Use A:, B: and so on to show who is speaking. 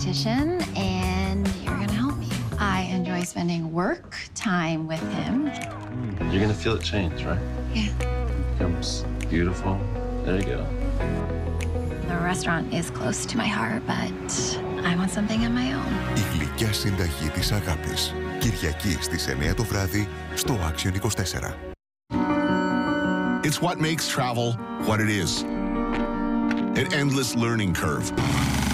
A: dietitian, and you're gonna help me. I enjoy spending work time with him.
B: You're gonna feel it change, right?
A: Yeah.
B: It becomes beautiful. There you go.
A: The restaurant is close to my heart, but I want something on my own.
C: Η γλυκιά συνταγή της αγάπης. Κυριακή στις 9 το βράδυ στο Action 24.
D: It's what makes travel what it is. An endless learning curve.